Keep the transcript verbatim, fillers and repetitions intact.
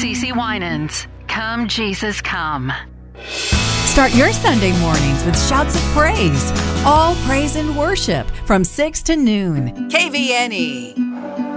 CeCe Winans. Come, Jesus, come. Start your Sunday mornings with shouts of praise. All praise and worship from six to noon. K V N E.